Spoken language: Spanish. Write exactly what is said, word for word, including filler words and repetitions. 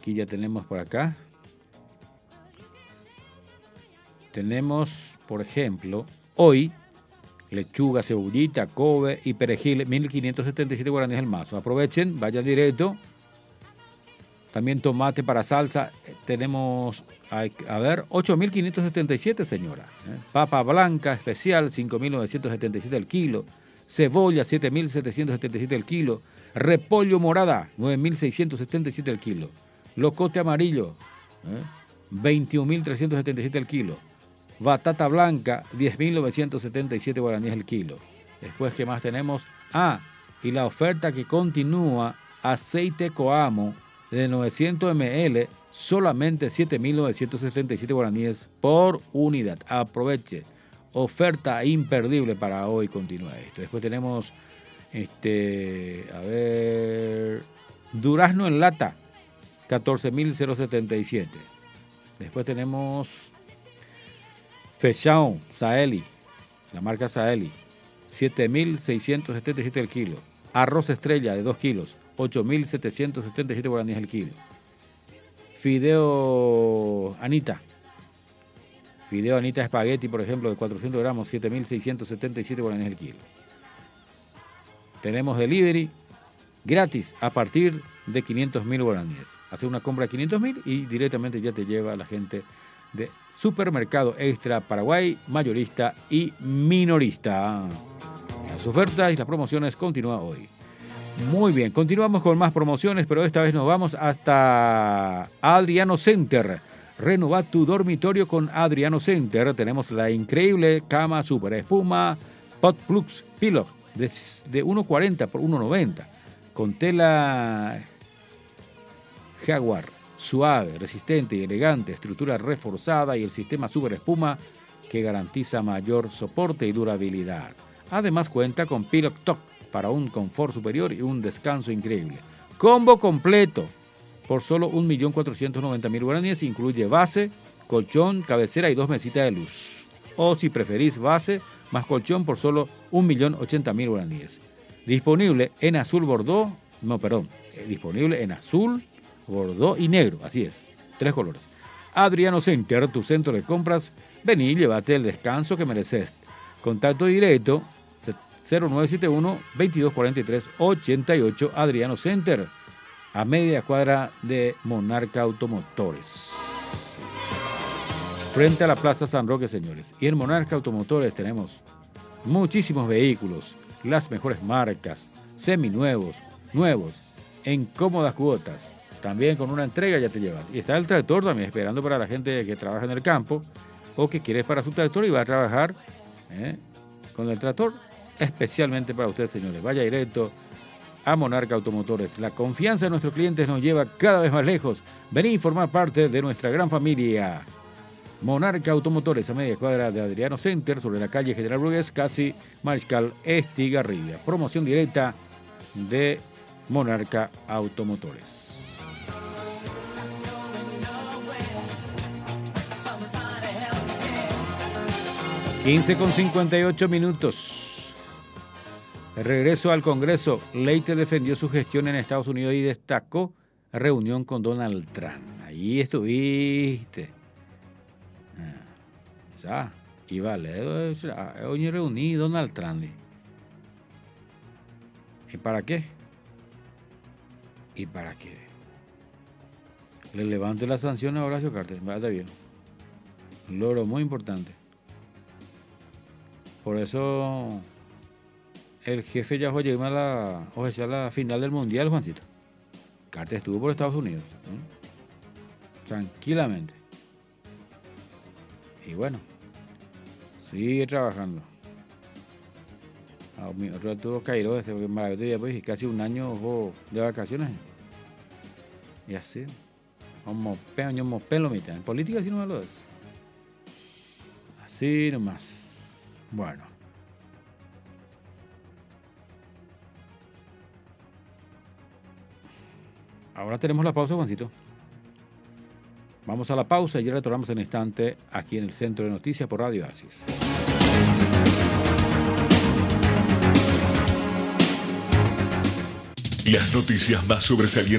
Aquí ya tenemos por acá. Tenemos, por ejemplo, hoy, lechuga, cebollita, kobe y perejil, mil quinientos setenta y siete guaraníes el mazo. Aprovechen, vayan directo. También tomate para salsa. Tenemos, a ver, ocho mil quinientos setenta y siete, señora. ¿Eh? Papa blanca especial, cinco mil novecientos setenta y siete el kilo. Cebolla, siete mil setecientos setenta y siete el kilo. Repollo morada, nueve mil seiscientos setenta y siete el kilo. Locote amarillo, ¿eh? veintiún mil trescientos setenta y siete el kilo. Batata blanca, diez mil novecientos setenta y siete guaraníes el kilo. Después, ¿qué más tenemos? Ah, y la oferta que continúa, aceite Coamo de novecientos mililitros, solamente siete mil novecientos setenta y siete guaraníes por unidad. Aproveche. Oferta imperdible para hoy, continúa esto. Después tenemos, este, a ver, durazno en lata, catorce mil setenta y siete. Después tenemos fechao, Saeli, la marca Saeli, siete mil seiscientos setenta y siete el kilo. Arroz estrella de dos kilos, ocho mil setecientos setenta y siete guaraníes el kilo. Fideo Anita. Fideo Anita Espagueti, por ejemplo, de cuatrocientos gramos, siete mil seiscientos setenta y siete guaraníes el kilo. Tenemos delivery gratis a partir de quinientos mil guaraníes. Hace una compra de quinientos mil y directamente ya te lleva la gente de Supermercado Extra Paraguay, mayorista y minorista. Las ofertas y las promociones continúan hoy. Muy bien, continuamos con más promociones, pero esta vez nos vamos hasta Adriano Center. Renova tu dormitorio con Adriano Center. Tenemos la increíble cama super espuma Pot Plus Pillow de, de uno cuarenta por uno noventa con tela Jaguar, suave, resistente y elegante, estructura reforzada y el sistema super espuma que garantiza mayor soporte y durabilidad. Además cuenta con Pillow Top para un confort superior y un descanso increíble. Combo completo por solo un millón cuatrocientos noventa mil guaraníes. Incluye base, colchón, cabecera y dos mesitas de luz. O si preferís base más colchón por solo un millón ochenta mil guaraníes. Disponible en azul bordó, no, perdón, disponible en azul, bordó y negro, así es, tres colores. Adriano Center, tu centro de compras. Vení y llévate el descanso que mereces. Contacto directo cero nueve siete uno, veintidós cuarenta y tres, ochenta y ocho. Adriano Center, a media cuadra de Monarca Automotores. Frente a la Plaza San Roque, señores. Y en Monarca Automotores tenemos muchísimos vehículos, las mejores marcas, seminuevos, nuevos, en cómodas cuotas. También con una entrega ya te llevas. Y está el tractor también esperando para la gente que trabaja en el campo o que quiere para su tractor y va a trabajar ¿eh? con el tractor. Especialmente para ustedes, señores. Vaya directo a Monarca Automotores. La confianza de nuestros clientes nos lleva cada vez más lejos. Vení a formar parte de nuestra gran familia. Monarca Automotores, a media cuadra de Adriano Center, sobre la calle General Brugués, casi Mariscal Estigarribia. Promoción directa de Monarca Automotores. quince con cincuenta y ocho minutos. El regreso al Congreso. Leite defendió su gestión en Estados Unidos y destacó reunión con Donald Trump. Ahí estuviste. Ah, y vale, hoy reuní Donald Trump. ¿Y para qué? ¿Y para qué? Le levante la sanción a Horacio Cartes. Vaya bien. Logro muy importante. Por eso el jefe ya fue a la oficial a la final del Mundial, Juancito. Cartes estuvo por Estados Unidos. ¿eh? Tranquilamente. Y bueno, sigue trabajando. Ah, mi otro tuvo Cairo, este, porque pues, y casi un año oh, de vacaciones. Y así. Como peño, como pelo mitad. En política así no lo es. Así nomás. Bueno. Ahora tenemos la pausa, Juancito. Vamos a la pausa y ya retornamos en un instante aquí en el Centro de Noticias por Radio Oasis. Las noticias más sobresalientes